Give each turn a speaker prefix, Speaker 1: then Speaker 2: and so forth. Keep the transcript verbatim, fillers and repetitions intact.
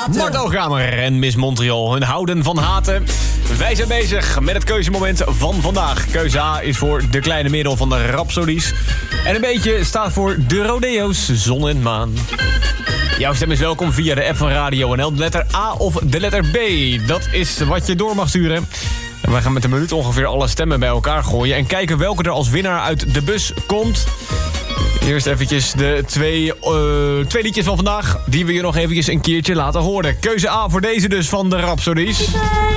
Speaker 1: Haten.
Speaker 2: Marto Gamer en Miss Montreal, hun houden van haten. Wij zijn bezig met het keuzemoment van vandaag. Keuze A is voor de kleine middel van de Rhapsodies. En een beetje staat voor de Rodeo's, zon en maan. Jouw stem is welkom via de app van Radio N L. De letter A of de letter B. Dat is wat je door mag sturen. En wij gaan met een minuut ongeveer alle stemmen bij elkaar gooien... en kijken welke er als winnaar uit de bus komt. Eerst eventjes de twee, uh, twee liedjes van vandaag... die we je nog eventjes een keertje laten horen. Keuze A voor deze dus van de Rhapsodies.